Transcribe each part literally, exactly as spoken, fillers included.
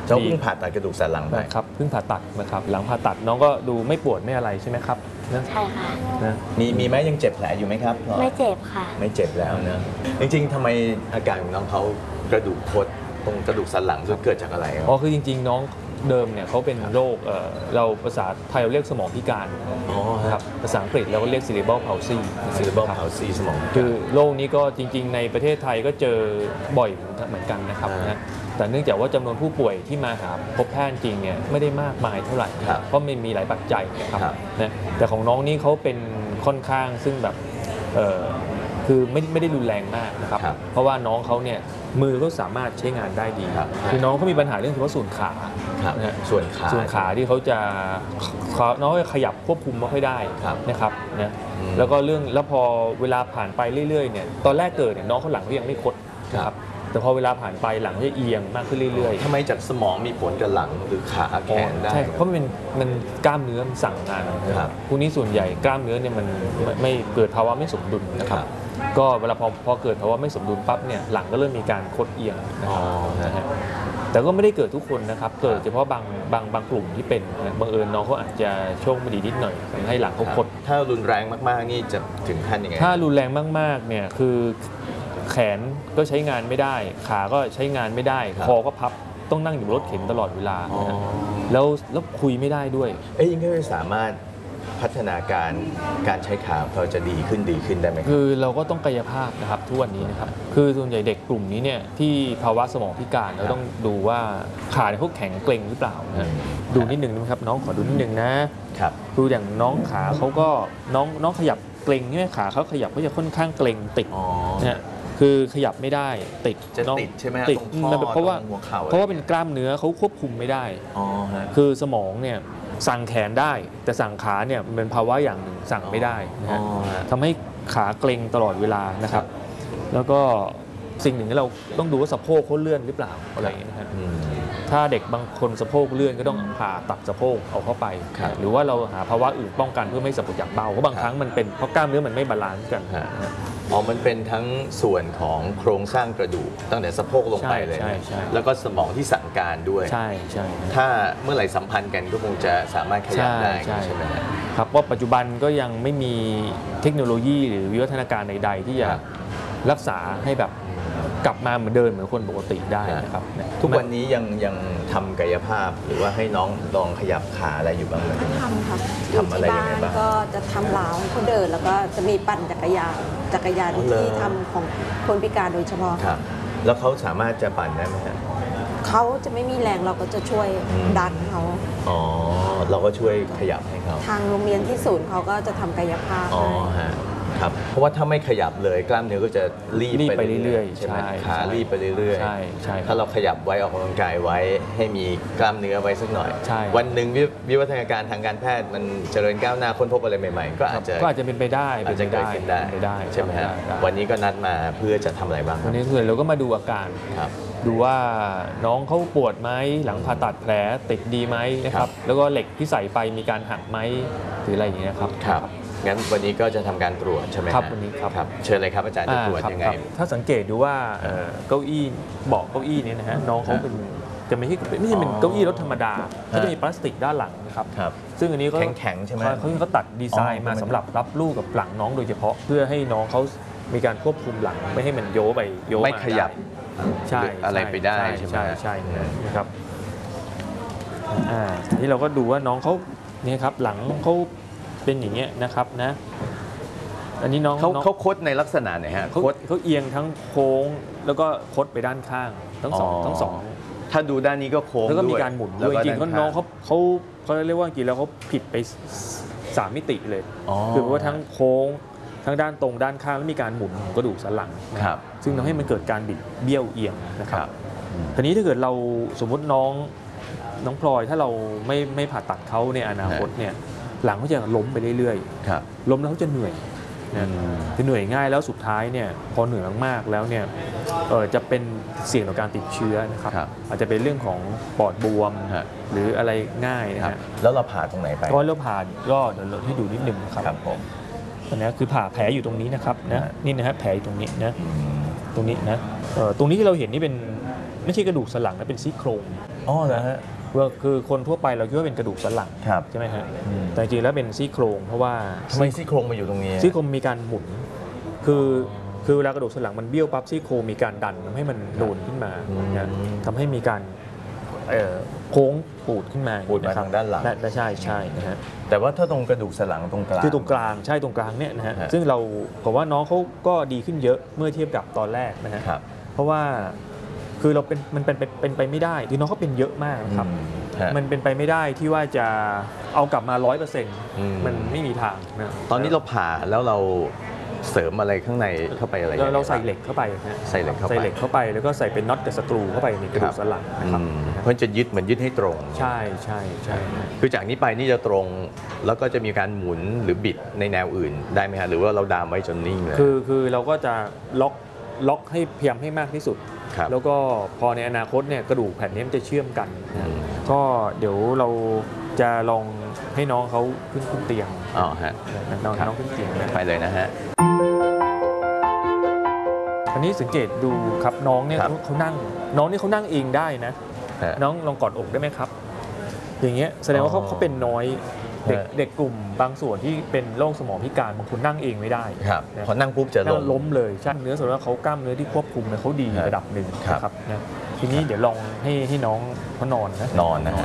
น้องเพิ่งผ่าตัดกระดูกสันหลังไปครับเพิ่งผ่าตัดนะครับหลังผ่าตัดน้องก็ดูไม่ปวดไม่อะไรใช่ไหมครับใช่ค่ะนะมีมีไหมยังเจ็บแผลอยู่ไหมครับไม่เจ็บค่ะไม่เจ็บแล้วนะจริงๆทำไมอาการของน้องเขากระดูกคดตรงกระดูกสันหลังเกิดจากอะไรอ๋อคือจริงๆน้องเดิมเนี่ยเขาเป็นโรคเราภาษาไทยเราเรียกสมองพิการครับภาษาอังกฤษเราก็เรียก cerebral palsy cerebral palsy สมองคือโรคนี้ก็จริงๆในประเทศไทยก็เจอบ่อยเหมือนกันนะครับนะแต่เนื่องจากว่าจำนวนผู้ป่วยที่มาหาพบแพทย์จริงเนี่ยไม่ได้มากมายเท่าไหร่เพราะมันมีหลายปัจจัยนะครับนะแต่ของน้องนี่เขาเป็นค่อนข้างซึ่งแบบคือไม่ไม่ได้รุนแรงมากนะครับเพราะว่าน้องเขาเนี่ยมือก็สามารถใช้งานได้ดีคือน้องเขามีปัญหาเรื่องเฉพาะส่วนขาส่วนขาส่วนขาที่เขาจะน้องขยับควบคุมไม่ค่อยได้นะครับนะแล้วก็เรื่องแล้วพอเวลาผ่านไปเรื่อยๆเนี่ยตอนแรกเกิดเนี่ยน้องเขาหลังเขายังไม่คดนะครับแต่พอเวลาผ่านไปหลังจะเอียงมากขึ้นเรื่อยๆทำไมจากสมองมีผลกับหลังหรือขาแขนได้ใช่เพราะมันเป็นมันกล้ามเนื้อมันสั่งงานนะครับพวกนี้ส่วนใหญ่กล้ามเนื้อเนี่ยมันไม่เกิดภาวะไม่สมดุลนะครับก็เวลาพอพอเกิดภาวะไม่สมดุลปั๊บเนี่ยหลังก็เริ่มมีการคดเอียงนะครับนะฮะแต่ก็ไม่ได้เกิดทุกคนนะครับเกิดเฉพาะบางบางบางกลุ่มที่เป็นบังเอิญน้องเขาอาจจะโชคไม่ดีนิดหน่อยทำให้หลังเขาคดถ้ารุนแรงมากๆนี่จะถึงขั้นยังไงถ้ารุนแรงมากๆเนี่ยคือแขนก็ใช้งานไม่ได้ขาก็ใช้งานไม่ได้คอก็พับต้องนั่งอยู่รถเข็นตลอดเวลาแล้วแล้วคุยไม่ได้ด้วยเอ้ยยังไม่สามารถพัฒนาการการใช้ขาเราจะดีขึ้นดีขึ้นได้ไหมคือเราก็ต้องกายภาพนะครับทุกวันนี้นะครับคือส่วนใหญ่เด็กกลุ่มนี้เนี่ยที่ภาวะสมองพิการเราต้องดูว่าขาเนี่ยเขาแข็งเกร็งหรือเปล่านะดูนิดนึงนะครับน้องขอดูนิดนึงนะครับดูอย่างน้องขาเขาก็น้องน้องขยับเกร็งใช่ไหมขาเขาขยับก็จะค่อนข้างเกร็งติดนะคือขยับไม่ได้ติดจะติดใช่ไหมติดเพราะว่าเพราะว่าเป็นกล้ามเนื้อเขาควบคุมไม่ได้คือสมองเนี่ยสั่งแขนได้แต่สั่งขาเนี่ยมันเป็นภาวะอย่างหนึ่งสั่งไม่ได้นะฮะทำให้ขาเกร็งตลอดเวลานะครับแล้วก็สิ่งหนึ่งที่เราต้องดูว่าสะโพกเขาเลื่อนหรือเปล่าอะไรอย่างเงี้ยนะครับถ้าเด็กบางคนสะโพกเลื่อนก็ต้องผ่าตัดสะโพกเอาเข้าไปหรือว่าเราหาภาวะอื่นป้องกันเพื่อไม่สะโพกจากเบาเพราะบางครั้งมันเป็นเพราะกล้ามเนื้อมันไม่บาลานซ์กันอ๋อมันเป็นทั้งส่วนของโครงสร้างกระดูกตั้งแต่สะโพกลงไปเลยแล้วก็สมองที่สั่งการด้วยใช่ใช่ถ้าเมื่อไหร่สัมพันธ์กันก็คงจะสามารถขยับได้ใช่ไหมครับว่าปัจจุบันก็ยังไม่มีเทคโนโลยีหรือวิวัฒนาการใดๆที่จะรักษาให้แบบกลับมาเหมือนเดิมเหมือนคนปกติได้นะครับทุกวันนี้ยังยังทำกายภาพหรือว่าให้น้องลองขยับขาอะไรอยู่บ้างไหมทำค่ะทำอะไรยังไงบ้างก็จะทำล้าวเขาเดินแล้วก็จะมีปั่นจักรยานจักรยานที่ทำของคนพิการโดยเฉพาะครับแล้วเขาสามารถจะปั่นได้ไหมครับเขาจะไม่มีแรงเราก็จะช่วยดันเขาอ๋อเราก็ช่วยขยับให้เขาทางโรงเรียนที่ศูนย์เขาก็จะทำกายภาพอ๋อฮะครับเพราะว่าถ้าไม่ขยับเลยกล้ามเนื้อก็จะรีบไปเรื่อยๆใช่ไหมขารีบไปเรื่อยๆใช่ใช่ถ้าเราขยับไว้ออกกำลังกายไว้ให้มีกล้ามเนื้อไว้สักหน่อยใช่วันหนึ่งวิวัฒนาการทางการแพทย์มันเจริญก้าวหน้าค้นพบอะไรใหม่ๆก็อาจจะก็อาจจะเป็นไปได้อาจจะเกิดขึ้นได้ใช่ไหมฮะวันนี้ก็นัดมาเพื่อจะทำอะไรบ้างวันนี้คือเราก็มาดูอาการดูว่าน้องเขาปวดไหมหลังผ่าตัดแผลติดดีไหมนะครับแล้วก็เหล็กที่ใส่ไปมีการหักไหมหรืออะไรอย่างเงี้ยครับครับงั้นวันนี้ก็จะทำการตรวจใช่ไหมครับวันนี้ครับเชิญเลยครับอาจารย์จะตรวจยังไงถ้าสังเกตดูว่าเก้าอี้เบาะเก้าอี้นี้นะฮะน้องเขาเป็นจะไม่ใช่ไม่ใช่เป็นเก้าอี้รถธรรมดาเขาจะมีพลาสติกด้านหลังนะครับซึ่งอันนี้ก็แข็งๆใช่ไหมเขาเขาตัดดีไซน์มาสำหรับรับลูกกับหลังน้องโดยเฉพาะเพื่อให้น้องเขามีการควบคุมหลังไม่ให้มันโยไปโยไม่ขยับใช่อะไรไปได้ใช่ไหมใช่ใช่นะครับอ่าที่เราก็ดูว่าน้องเขาเนี่ยครับหลังเขาเป็นอย่างเงี้ยนะครับนะอันนี้น้องเขาเขาคดในลักษณะไหนฮะเขาเขาเอียงทั้งโค้งแล้วก็คดไปด้านข้างทั้งสองทั้งสองถ้าดูด้านนี้ก็โค้งแล้วก็มีการหมุนด้วยจริงๆน้องเขาเขาเขาเรียกว่าจริงแล้วเขาผิดไปสามมิติเลยคือว่าทั้งโค้งทั้งด้านตรงด้านข้างแล้วมีการหมุนกระดูกสันหลังนะครับซึ่งทำให้มันเกิดการบิดเบี้ยวเอียงนะครับทีนี้ถ้าเกิดเราสมมติน้องน้องพลอยถ้าเราไม่ไม่ผ่าตัดเขาในอนาคตเนี่ยหลังเขาจะล้มไปเรื่อยๆล้มแล้วเขาจะเหนื่อยคือเหนื่อยง่ายแล้วสุดท้ายเนี่ยพอเหนื่อยมากๆแล้วเนี่ยจะเป็นเสี่ยงต่อการติดเชื้อนะครับอาจจะเป็นเรื่องของปอดบวมหรืออะไรง่ายนะฮะแล้วเราผ่าตรงไหนไปก็เราผ่าก็เดี๋ยวเราให้ดูนิดนึงนะครับผมอันนี้คือผ่าแผลอยู่ตรงนี้นะครับนะนี่นะฮะแผลอยู่ตรงนี้นะตรงนี้นะตรงนี้ที่เราเห็นนี่เป็นไม่ใช่กระดูกสันหลังนะเป็นซี่โครงอ๋อเหรอฮะว่าคือคนทั่วไปเราคิดว่าเป็นกระดูกสันหลังใช่ไหมฮะแต่จริงๆแล้วเป็นซี่โครงเพราะว่าทำไมซี่โครงมาอยู่ตรงนี้ซี่โครงมีการหมุนคือคือเวลากระดูกสันหลังมันเบี้ยวปั๊บซี่โครงมีการดันทำให้มันโดนขึ้นมาทำให้มีการโค้งปูดขึ้นมาปูดมาทางด้านหลังใช่ใช่นะฮะแต่ว่าถ้าตรงกระดูกสันหลังตรงกลางคือตรงกลางใช่ตรงกลางเนี่ยนะฮะซึ่งเราบอกว่าน้องเขาก็ดีขึ้นเยอะเมื่อเทียบกับตอนแรกนะฮะเพราะว่าคือเราเป็นมันเป็นเป็นไปไม่ได้คือน้องเขาเป็นเยอะมากนะครับมันเป็นไปไม่ได้ที่ว่าจะเอากลับมาร้อยเปอร์เซ็นต์มันไม่มีทางนะตอนนี้เราผ่าแล้วเราเสริมอะไรข้างในเข้าไปอะไรเราใส่เหล็กเข้าไปนะใส่เหล็กเข้าไปใส่เหล็กเข้าไปแล้วก็ใส่เป็นน็อตกับสกรูเข้าไปในกระดูกสันหลังนะครับเพราะจะยึดเหมือนยึดให้ตรงใช่ใช่ใช่คือจากนี้ไปนี่จะตรงแล้วก็จะมีการหมุนหรือบิดในแนวอื่นได้ไหมฮะหรือว่าเราดามไว้จนนิ่งเลยคือคือเราก็จะล็อกล็อกให้พยายามให้มากที่สุดแล้วก็พอในอนาคตเนี่ยกระดูกแผ่นนี้มันจะเชื่อมกันก็เดี๋ยวเราจะลองให้น้องเขาขึ้นขึ้นเตียงอ๋อฮะน้องน้องขึ้นเตียงไปเลยนะฮะอันนี้สังเกตดูครับน้องเนี่ยเขานั่งน้องนี่เขานั่งเองได้นะน้องลองกอดอกได้ไหมครับอย่างเงี้ยแสดงว่าเขาเขาเป็นน้อยเด็กเด็กกลุ่มบางส่วนที่เป็นโรคสมองพิการบางคนนั่งเองไม่ได้ครับพอนั่งปุ๊บจะล้มล้มเลยใช่เนื้อส่วนว่าเขากล้ามเนื้อที่ควบคุมเนี่ยเขาดีระดับหนึ่งครับนะทีนี้เดี๋ยวลองให้ให้น้องเขานอนนะนอนนะ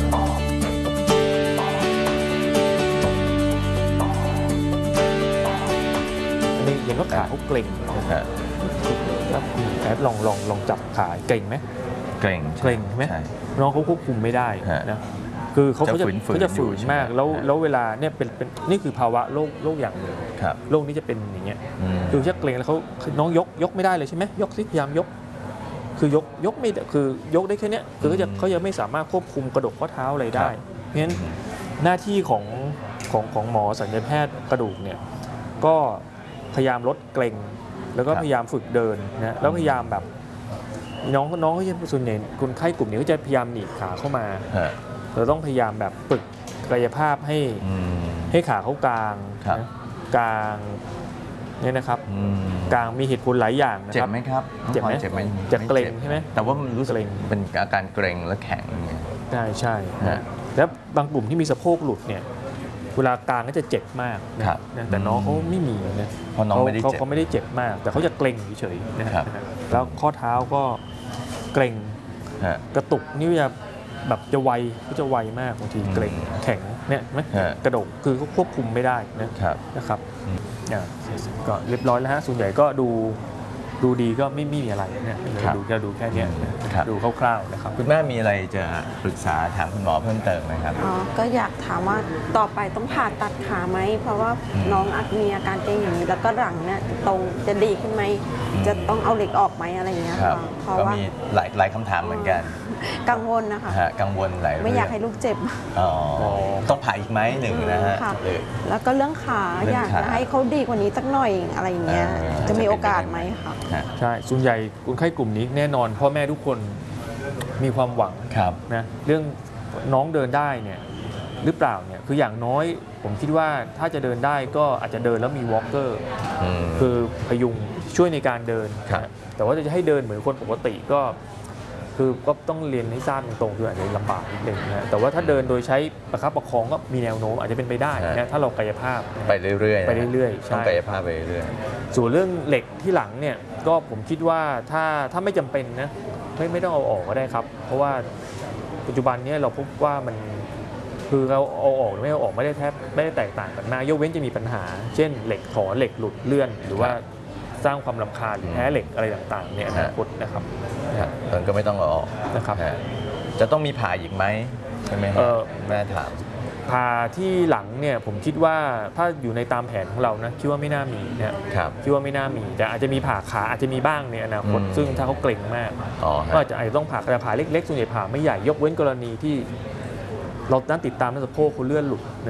อันนี้ยังก็ขาเขาเกร็งแล้วแอดลองลองลองจับขาเกร็งไหมเกร็งเกร็งใช่ไหมน้องเขาควบคุมไม่ได้นะคือเขาจะเขาจะฝืนมากแล้วแล้วเวลาเนี่ยเป็นเป็นนี่คือภาวะโรคโรคอย่างหนึ่งโรคนี้จะเป็นอย่างเงี้ยคือชักเกร็งแล้วเขาน้องยกยกไม่ได้เลยใช่ไหมยกสิพยายามยกคือยกยกไม่คือยกได้แค่นี้คือเขาจะเขายังไม่สามารถควบคุมกระดูกข้อเท้าอะไรได้เพราะฉะนั้นหน้าที่ของของของหมอศัลยแพทย์กระดูกเนี่ยก็พยายามลดเกร็งแล้วก็พยายามฝึกเดินนะแล้วพยายามแบบน้องน้องเขาจะส่วนใหญ่คนไข้กลุ่มนี้ก็จะพยายามหนีบขาเข้ามาเราต้องพยายามแบบฝึกกายภาพให้ให้ขาเขากลางนะกลางเนี่ยนะครับกลางมีเหตุผลหลายอย่างนะครับเจ็บไหมครับเจ็บไหมเจ็บไหมจะเกร็งใช่ไหมแต่ว่ามันรู้สึกเป็นอาการเกร็งและแข็งใช่ใช่แล้วบางกลุ่มที่มีสะโพกหลุดเนี่ยเวลากลางก็จะเจ็บมากนะแต่น้องเขาไม่มีนะเพราะน้องไม่ได้เจ็บเขาไม่ได้เจ็บมากแต่เขาจะเกร็งเฉยๆนะครับแล้วข้อเท้าก็เกร็งกระตุกนี่จะแบบจะไวก็จะไวมากบางทีเกร็งแข็งเนี่ยไหมกระดูกคือเขาควบคุมไม่ได้นะครับนะครับก็เรียบร้อยแล้วฮะส่วนใหญ่ก็ดูดูดีก็ไม่มีอะไรเนี่ยดูจะดูแค่นี้ดูคร่าวๆนะครับคุณแม่มีอะไรจะปรึกษาถามคุณหมอเพิ่มเติมไหมครับอ๋อก็อยากถามว่าต่อไปต้องผ่าตัดขาไหมเพราะว่าน้องอาจมีอาการเกร็งอย่างนี้แล้วก็หลังเนี่ยตรงจะดีขึ้นไหมจะต้องเอาเหล็กออกไหมอะไรอย่างเงี้ยเพราะว่ามีหลายหลายคำถามเหมือนกันกังวลนะคะกังวลหลายเรื่องไม่อยากให้ลูกเจ็บอ๋อต้องผ่าอีกไหมหนึ่งนะฮะแล้วก็เรื่องขาอยากจะให้เขาดีกว่านี้สักหน่อยอะไรอย่างเงี้ยจะมีโอกาสไหมคะใช่ส่วนใหญ่คนไข้กลุ่มนี้แน่นอนพ่อแม่ทุกคนมีความหวังนะเรื่องน้องเดินได้เนี่ยหรือเปล่าเนี่ยคืออย่างน้อยผมคิดว่าถ้าจะเดินได้ก็อาจจะเดินแล้วมีวอล์กเกอร์คือพยุงช่วยในการเดินแต่ว่าจะให้เดินเหมือนคนปกติก็คือก็ต้องเรียนให้ทราบตรงๆคืออาจจะลำบากนิดนึงนะแต่ว่าถ้าเดินโดยใช้ประคับประคองก็มีแนวโน้มอาจจะเป็นไปได้นะถ้าเรากายภาพไปเรื่อยๆไปเรื่อยๆต้องกายภาพไปเรื่อยๆส่วนเรื่องเหล็กที่หลังเนี่ยก็ผมคิดว่าถ้าถ้าไม่จำเป็นนะไม่ไม่ต้องเอาออกก็ได้ครับเพราะว่าปัจจุบันนี้เราพบว่ามันคือเราเอาออกไม่เอาออกไม่ได้แทบไม่ได้แตกต่างกันมากยกเว้นจะมีปัญหาเช่นเหล็กถอนเหล็กหลุดเลื่อนหรือว่าสร้างความรำคาญหรือแพ้เหล็กอะไรต่างๆเนี่ยอนาคตนะครับมันก็ไม่ต้องเอาออกนะครับจะต้องมีผ่าอีกไหมใช่ไหมแม่ถามผ่าที่หลังเนี่ยผมคิดว่าถ้าอยู่ในตามแผนของเรานะคิดว่าไม่น่ามีนะครับคิดว่าไม่น่ามีแต่อาจจะมีผ่าขาอาจจะมีบ้างในอนาคตซึ่งถ้าเขาเกร็งมากก็อาจจะอาจจะต้องผ่าแต่ผ่าเล็กๆส่วนใหญ่ผ่าไม่ใหญ่ยกเว้นกรณีที่เราตั้งติดตามในสะโพกเขาเลื่อนหลุดนะ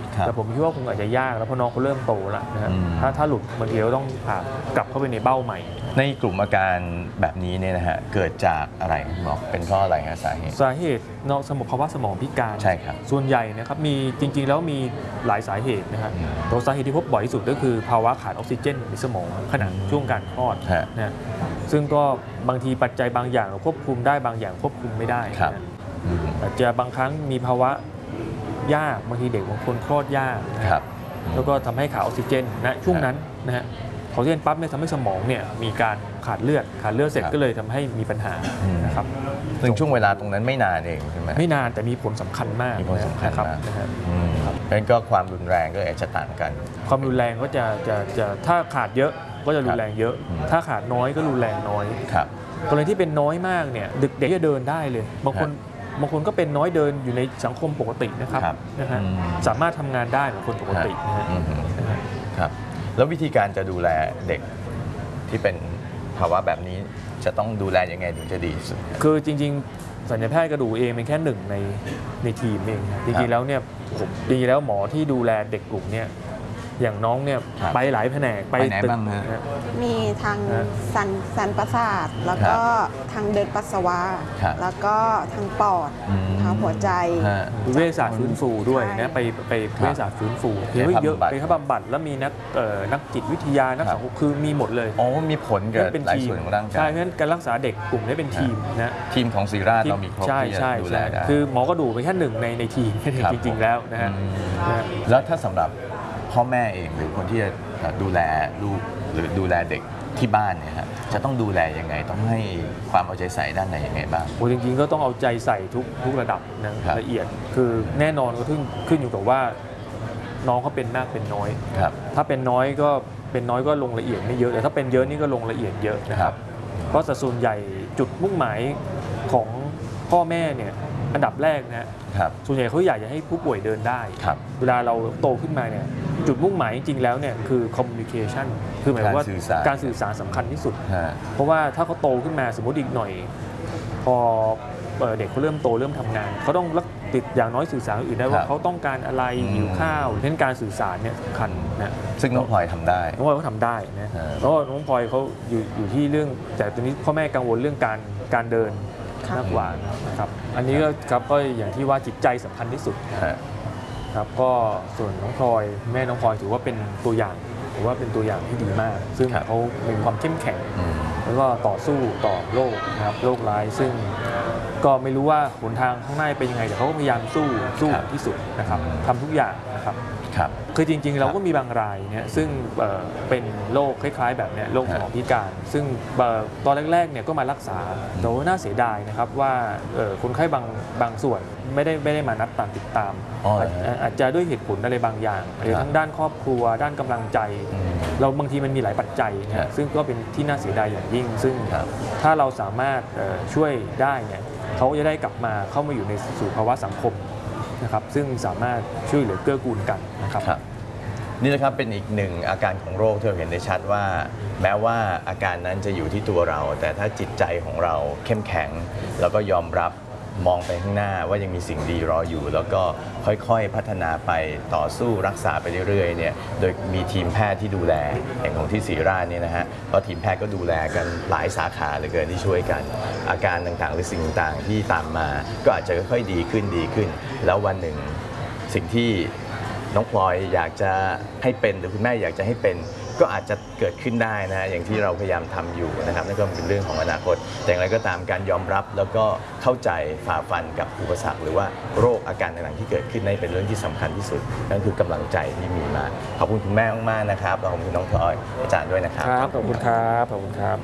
แต่ผมคิดว่าคงอาจจะยากแล้วเพราะน้องเขาเริ่มโตแล้วนะฮะถ้าถ้าหลุดบางทีก็ต้องผ่ากลับเข้าไปในเบ้าใหม่ในกลุ่มอาการแบบนี้เนี่ยนะฮะเกิดจากอะไรหมอเป็นเพราะอะไรฮะสาเหตุสาเหตุนอกสมองภาวะสมองพิการใช่ครับส่วนใหญ่นะครับมีจริงๆแล้วมีหลายสาเหตุนะฮะตัวสาเหตุที่พบบ่อยที่สุดก็คือภาวะขาดออกซิเจนในสมองขณะช่วงการคลอดนะซึ่งก็บางทีปัจจัยบางอย่างควบคุมได้บางอย่างควบคุมไม่ได้อาจจะบางครั้งมีภาวะยากบางทีเด็กบางคนคลอดยากแล้วก็ทำให้ขาดออกซิเจนนะช่วงนั้นนะฮะออกซิเจนปั๊บเนี่ยทำให้สมองเนี่ยมีการขาดเลือดขาดเลือดเสร็จก็เลยทำให้มีปัญหานะครับซึ่งช่วงเวลาตรงนั้นไม่นานเองใช่ไหมไม่นานแต่มีผลสำคัญมากมีผลสำคัญมากนะครับงั้นก็ความรุนแรงก็อาจจะต่างกันความรุนแรงก็จะจะจะถ้าขาดเยอะก็จะรุนแรงเยอะถ้าขาดน้อยก็รุนแรงน้อยกรณีที่เป็นน้อยมากเนี่ยเด็กจะเดินได้เลยบางคนบางคนก็เป็นน้อยเดินอยู่ในสังคมปกตินะครับนะฮะสามารถทำงานได้เหมือนคนปกตินะฮะครับแล้ววิธีการจะดูแลเด็กที่เป็นภาวะแบบนี้จะต้องดูแลยังไงถึงจะดีสุดคือจริงๆศัลยแพทย์กระดูกเองเป็นแค่หนึ่งในในทีมเองจริงๆแล้วเนี่ยจริงๆแล้วหมอที่ดูแลเด็กกลุ่มเนี่ยอย่างน้องเนี่ยไปหลายแผนกไปไหนบ้างฮะมีทางสันสันประสาทแล้วก็ทางเดินปัสสาวะแล้วก็ทางปอดทางหัวใจเวชศาสตร์ฟื้นฟูด้วยนะไปไปเวชศาสตร์ฟื้นฟูเยอะไปเขาบำบัดแล้วมีนักนักจิตวิทยานักสังคมคือมีหมดเลยอ๋อมีผลกับหลายส่วนของร่างกายใช่เพราะฉะนั้นการรักษาเด็กกลุ่มนี้เป็นทีมนะทีมของศิริราชเรามีครบที่จะดูแลได้คือหมอกระดูกเป็นแค่หนึ่งในในทีมจริงๆแล้วนะฮะแล้วถ้าสำหรับพ่อแม่เองหรือคนที่จะดูแลลูกหรือดูแลเด็กที่บ้านเนี่ยครับจะต้องดูแลยังไงต้องให้ความเอาใจใส่ด้านไหนยังไงบ้างโอ้จริงๆก็ต้องเอาใจใส่ทุกทุกระดับนะละเอียดคือแน่นอนก็ขึ้นขึ้นอยู่กับว่าน้องเขาเป็นมากเป็นน้อยถ้าเป็นน้อยก็เป็นน้อยก็ลงละเอียดไม่เยอะแต่ถ้าเป็นเยอะนี่ก็ลงละเอียดเยอะนะครับเพราะส่วนใหญ่จุดมุ่งหมายของพ่อแม่เนี่ยอันดับแรกนะส่วนใหญ่เขาอยากจะให้ผู้ป่วยเดินได้เวลาเราโตขึ้นมาเนี่ยจุดมุ่งหมายจริงๆแล้วเนี่ยคือ communication คือหมายว่าการสื่อสารสำคัญที่สุดเพราะว่าถ้าเขาโตขึ้นมาสมมติอีกหน่อยพอเด็กเขาเริ่มโตเริ่มทำงานเขาต้องติดอย่างน้อยสื่อสารอื่นได้ว่าเขาต้องการอะไรหิวข้าวเน้นการสื่อสารเนี่ยสำคัญนะซึ่งน้องพลอยทำได้น้องพลอยเขาทำได้นะเพราะน้องพลอยเขาอยู่อยู่ที่เรื่องแต่ตอนนี้พ่อแม่กังวลเรื่องการการเดินมากกว่านะครับอันนี้ก็ครับก็อย่างที่ว่าจิตใจสำคัญที่สุดครับก็ส่วนน้องพลอยแม่น้องพลอยถือว่าเป็นตัวอย่างถือว่าเป็นตัวอย่างที่ดีมากซึ่งเขามีความเข้มแข็งแล้วก็ต่อสู้ต่อโรคนะครับโรคร้ายซึ่งก็ไม่รู้ว่าหนทางข้างหน้าเป็นยังไงแต่เขาก็พยายามสู้สู้ที่สุดนะครับทำทุกอย่างนะครับคือจริงๆเราก็มีบางรายเนี่ยซึ่งเป็นโรคคล้ายๆแบบเนี้ยโรคสมองพิการซึ่งตอนแรกๆเนี่ยก็มารักษาแต่ว่าน่าเสียดายนะครับว่าคนไข้บางบางส่วนไม่ได้ไม่ได้มานัดตามติดตามอาจจะด้วยเหตุผลอะไรบางอย่างหรือทั้งด้านครอบครัวด้านกำลังใจเราบางทีมันมีหลายปัจจัยนะซึ่งก็เป็นที่น่าเสียดายอย่างยิ่งซึ่งถ้าเราสามารถช่วยได้เนี่ยเขาจะได้กลับมาเข้ามาอยู่ในสู่ภาวะสังคมนะครับซึ่งสามารถช่วยเหลือเกื้อกูลกันนะครับนี่นะครับเป็นอีกหนึ่งอาการของโรคที่เราเห็นได้ชัดว่าแม้ว่าอาการนั้นจะอยู่ที่ตัวเรา แต่ถ้าจิตใจของเราเข้มแข็งแล้วก็ยอมรับมองไปข้างหน้าว่ายังมีสิ่งดีรออยู่แล้วก็ค่อยๆพัฒนาไปต่อสู้รักษาไปเรื่อยๆเนี่ยโดยมีทีมแพทย์ที่ดูแลอย่างของที่ศิริราชเนี่ยนะฮะเพราะทีมแพทย์ก็ดูแลกันหลายสาขาเหลือเกินที่ช่วยกันอาการต่างๆหรือสิ่งต่างๆที่ตามมาก็อาจจะค่อยๆดีขึ้นดีขึ้นแล้ววันหนึ่งสิ่งที่น้องพลอยอยากจะให้เป็นหรือคุณแม่อยากจะให้เป็นก็อาจจะเกิดขึ้นได้นะอย่างที่เราพยายามทำอยู่นะครับนั่นก็เป็นเรื่องของอนาคตแต่อย่างไรก็ตามการยอมรับแล้วก็เข้าใจฝ่าฟันกับอุปสรรคหรือว่าโรคอาการต่างๆที่เกิดขึ้นนั่นเป็นเรื่องที่สำคัญที่สุดนั่นคือกำลังใจที่มีมาขอบคุณคุณแม่มากๆนะครับขอบคุณน้องพลอยอาจารย์ด้วยนะครับขอบคุณครับขอบคุณครับ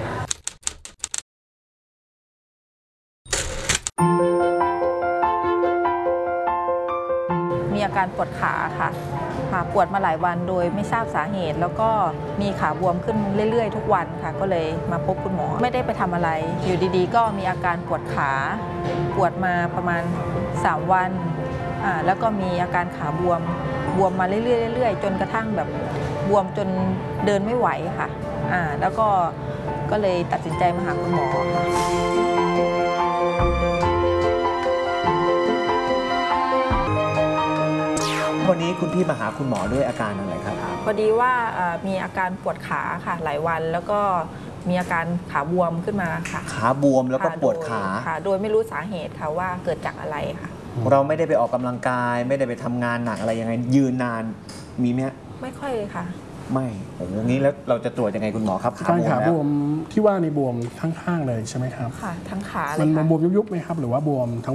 มีอาการปวดขาค่ะขาปวดมาหลายวันโดยไม่ทราบสาเหตุแล้วก็มีขาบวมขึ้นเรื่อยๆทุกวันค่ะก็เลยมาพบคุณหมอไม่ได้ไปทำอะไรอยู่ดีๆก็มีอาการปวดขาปวดมาประมาณสามวันอ่าแล้วก็มีอาการขาบวมบวมมาเรื่อยๆๆจนกระทั่งแบบบวมจนเดินไม่ไหวค่ะอ่าแล้วก็ก็เลยตัดสินใจมาหาคุณหมอวันนี้คุณพี่มาหาคุณหมอด้วยอาการอะไรครับพอดีว่าเอ่อมีอาการปวดขาค่ะหลายวันแล้วก็มีอาการขาบวมขึ้นมาค่ะขาบวมแล้วก็ค่ะปวดขาโยค่ะ โดยไม่รู้สาเหตุค่ะว่าเกิดจากอะไรค่ะเราไม่ได้ไปออกกำลังกาย ไม่ได้ไปทำงานหนักอะไรยังไงยืนนานมีไหมฮะไม่ค่อยเลยค่ะไม่โอ้โหงี้แล้วเราจะตรวจยังไงคุณหมอครับการขาแล้วบวมที่ว่าในบวมข้างๆเลยใช่ไหมครับค่ะ ทั้งขาเลมันยมัค่ะนบวมยุบๆไหมครับ หรือว่าบวมทั้ง